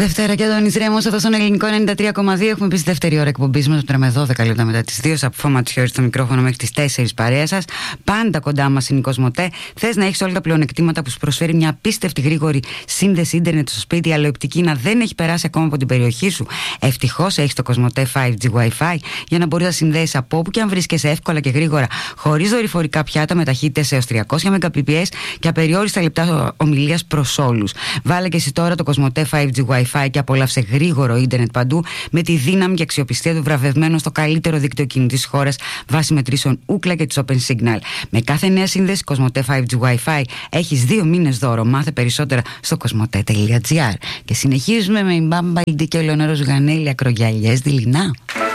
Δευτέρα και Αντώνης Ρέμος εδώ στον Ελληνικό 93,2. Έχουμε πει στη δεύτερη ώρα εκπομπής μας, τώρα με 12 λεπτά μετά τις 2. Από Ματσιόρι στο μικρόφωνο μέχρι τις 4 παρέα σας. Πάντα κοντά μας είναι η Κοσμοτέ. Θες να έχεις όλα τα πλεονεκτήματα που σου προσφέρει μια απίστευτη γρήγορη σύνδεση ίντερνετ στο σπίτι, αλλά η οπτική να δεν έχει περάσει ακόμα από την περιοχή σου? Ευτυχώς έχεις το Κοσμοτέ 5G Wi-Fi για να μπορείς να συνδέσεις από όπου και αν βρίσκεσαι εύκολα και γρήγορα, χωρίς δορυφορικά πιάτα, με ταχύτητες έως 300 Mbps και απεριόριστα λεπτά ομιλίας προς όλους. Βάλε και εσύ τώρα το Κοσμοτέ 5G Wi-Fi και απόλαυσε γρήγορο ίντερνετ παντού, με τη δύναμη και αξιοπιστία του βραβευμένου στο καλύτερο δίκτυο κινητής της χώρας βάσει μετρήσεων Ookla και της Open Signal. Με κάθε νέα σύνδεση Κοσμοτέ 5G Wi-Fi έχεις 2 μήνες δώρο. Μάθε περισσότερα στο κοσμοτέ.gr. Και συνεχίζουμε με η Μπάμπα Ιντι και ο Λεωνέρος Γανέλη, ακρογιαλιές δειλινά.